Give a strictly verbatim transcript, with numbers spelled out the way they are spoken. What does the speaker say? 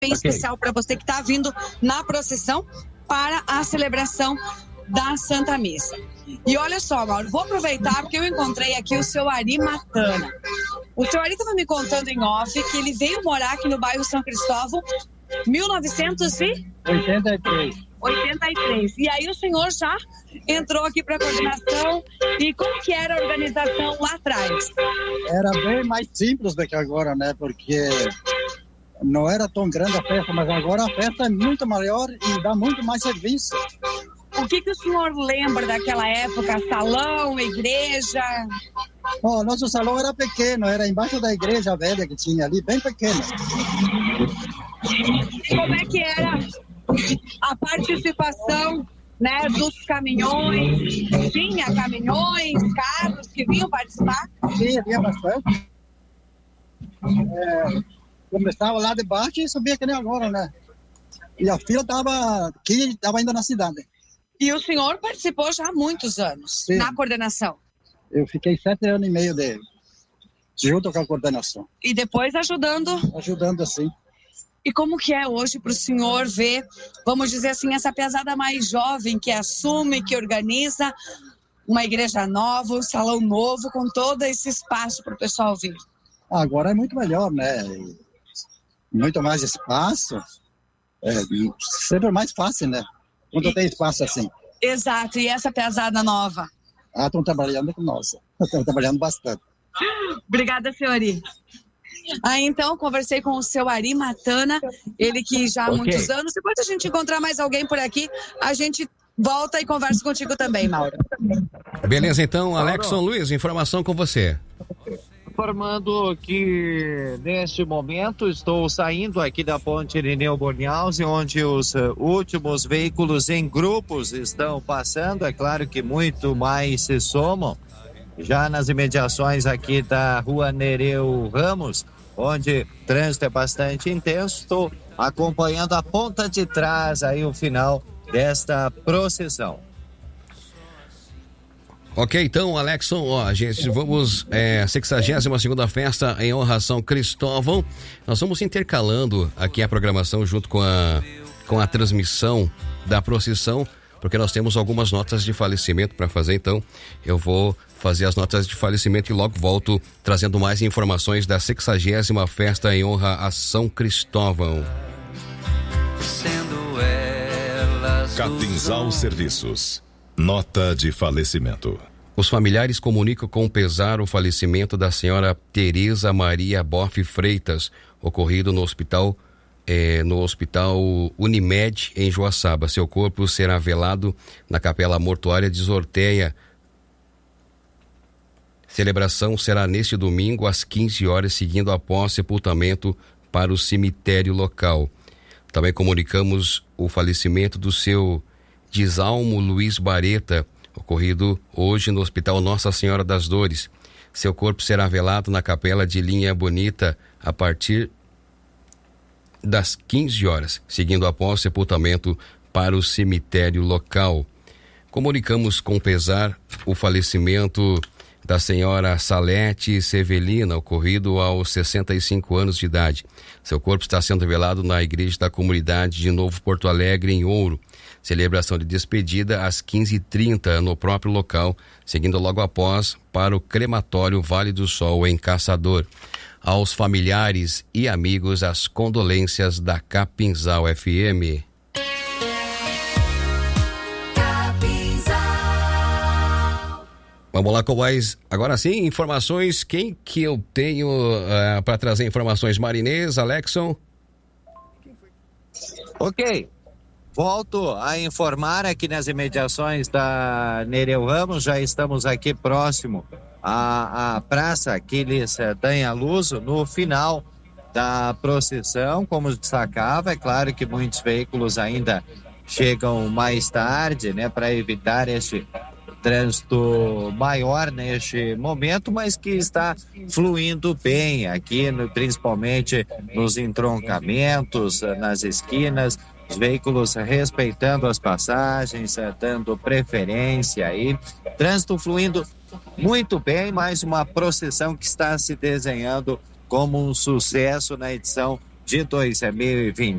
bem okay. especial para você que está vindo na procissão para a celebração da Santa Missa. E olha só, Mauro, vou aproveitar porque eu encontrei aqui o seu Ari Matana. O seu Ari estava me contando em off que ele veio morar aqui no bairro São Cristóvão mil novecentos e oitenta e três. oitenta e três. E aí o senhor já entrou aqui para a coordenação. E como que era a organização lá atrás? Era bem mais simples do que agora, né? Porque não era tão grande a festa, mas agora a festa é muito maior e dá muito mais serviço. O que que o senhor lembra daquela época? Salão, igreja? Oh, nosso salão era pequeno, era embaixo da igreja velha que tinha ali, bem pequeno. E como é que era a participação, né, dos caminhões? Tinha caminhões, carros que vinham participar? Sim, havia bastante. É, começava lá de baixo e subia que nem agora, né? E a fila estava aqui, estava ainda na cidade. E o senhor participou já há muitos anos. Sim. Na coordenação? Eu fiquei sete anos e meio de, junto com a coordenação. E depois ajudando? Ajudando, sim. E como que é hoje para o senhor ver, vamos dizer assim, essa pesada mais jovem que assume, que organiza uma igreja nova, um salão novo, com todo esse espaço para o pessoal vir? Agora é muito melhor, né? Muito mais espaço, é sempre mais fácil, né? Quando e... tem espaço assim. Exato, e essa pesada nova? Ah, estão trabalhando com nós, estão trabalhando bastante. Obrigada, senhori. Ah, então, conversei com o seu Ari Matana, ele que já há okay. muitos anos. Depois a gente encontrar mais alguém por aqui, a gente volta e conversa contigo também, Mauro. Beleza, então, Alexson Luiz, informação com você. Informando que neste momento estou saindo aqui da ponte Irineu Bornhausen, onde os uh, últimos veículos em grupos estão passando. É claro que muito mais se somam já nas imediações aqui da rua Nereu Ramos, onde o trânsito é bastante intenso. Estou acompanhando a ponta de trás aí o final desta procissão. Ok, então, Alexson, ó, gente, vamos, é, sexagésima segunda festa em honra a São Cristóvão. Nós vamos intercalando aqui a programação junto com a, com a transmissão da procissão, porque nós temos algumas notas de falecimento para fazer, então eu vou fazer as notas de falecimento e logo volto trazendo mais informações da sexagésima festa em honra a São Cristóvão. Sendo elas Capinzal Serviços. Nota de falecimento. Os familiares comunicam com pesar o falecimento da senhora Tereza Maria Boff Freitas, ocorrido no hospital, eh, no hospital Unimed, em Joaçaba. Seu corpo será velado na capela mortuária de Zorteia. Celebração será neste domingo às quinze horas, seguindo após sepultamento para o cemitério local. Também comunicamos o falecimento do seu Disalmo Luiz Bareta, ocorrido hoje no Hospital Nossa Senhora das Dores. Seu corpo será velado na capela de Linha Bonita a partir das quinze horas, seguindo após sepultamento para o cemitério local. Comunicamos com pesar o falecimento da senhora Salete Sevelina, ocorrido aos sessenta e cinco anos de idade. Seu corpo está sendo velado na igreja da comunidade de Novo Porto Alegre, em Ouro. Celebração de despedida às quinze e trinta no próprio local, seguindo logo após para o crematório Vale do Sol, em Caçador. Aos familiares e amigos, as condolências da Capinzal F M. Vamos lá com mais, agora sim, informações. Quem que eu tenho uh, para trazer informações? Marinês, Alexson? Ok. Volto a informar aqui nas imediações da Nereu Ramos, já estamos aqui próximo à, à Praça Aquiles Danhaluso, no final da procissão. Como destacava, é claro que muitos veículos ainda chegam mais tarde, né, para evitar este trânsito maior neste momento, mas que está fluindo bem aqui, no, principalmente nos entroncamentos, nas esquinas, os veículos respeitando as passagens, dando preferência aí, trânsito fluindo muito bem, mais uma procissão que está se desenhando como um sucesso na edição de dois mil e vinte.